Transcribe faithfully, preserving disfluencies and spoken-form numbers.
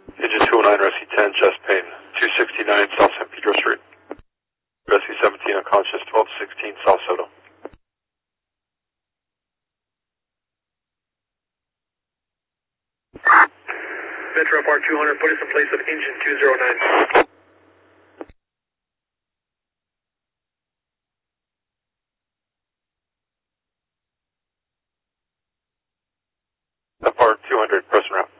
Engine two oh nine, Rescue ten, chest pain, two sixty-nine South San Pedro Street. Rescue seventeen, unconscious, twelve sixteen South Soto. Metro F R two hundred, put us in place of engine two oh nine. F R two hundred, press route.